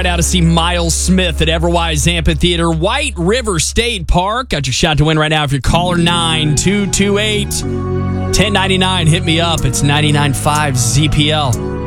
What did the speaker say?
Right out to see Miles Smith at Everwise Amphitheater, White River State Park. Got your shot to win right now if you're caller 9228 1099. Hit me up. It's 99.5 ZPL.